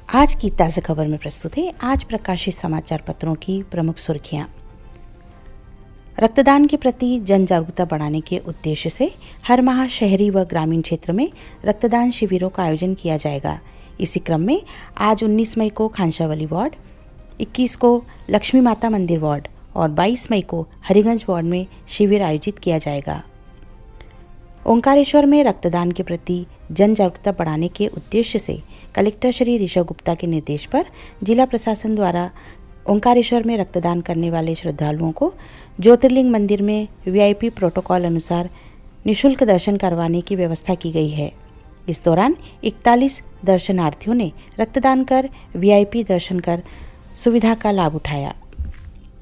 आज की ताज़ा खबर में प्रस्तुत है आज प्रकाशित समाचार पत्रों की प्रमुख सुर्खियां। रक्तदान के प्रति जन जागरूकता बढ़ाने के उद्देश्य से हर माह शहरी व ग्रामीण क्षेत्र में रक्तदान शिविरों का आयोजन किया जाएगा। इसी क्रम में आज 19 मई को खांसावली वार्ड, 21 को लक्ष्मी माता मंदिर वार्ड और 22 मई को हरिगंज वार्ड में शिविर आयोजित किया जाएगा। ओंकारेश्वर में रक्तदान के प्रति जन जागरूकता बढ़ाने के उद्देश्य से कलेक्टर श्री ऋषभ गुप्ता के निर्देश पर जिला प्रशासन द्वारा ओंकारेश्वर में रक्तदान करने वाले श्रद्धालुओं को ज्योतिर्लिंग मंदिर में वीआईपी प्रोटोकॉल अनुसार निःशुल्क दर्शन करवाने की व्यवस्था की गई है। इस दौरान 41 दर्शनार्थियों ने रक्तदान कर वीआईपी दर्शन कर सुविधा का लाभ उठाया।